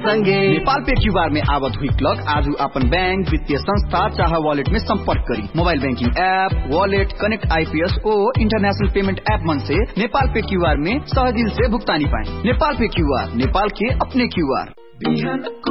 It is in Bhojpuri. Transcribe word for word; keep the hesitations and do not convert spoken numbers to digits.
संगे नेपाल पे क्यूआर में आवत हुई क्लक आज अपन बैंक वित्तीय संस्था चाहे वॉलेट में संपर्क करी। Mobile banking app, wallet, connect IPS और इंटरनेशनल पेमेंट ऐप मन से नेपाल पे क्यूआर में सहजिल से भुगतानी पाए। नेपाल पे क्यूआर, नेपाल के अपने क्यूआर।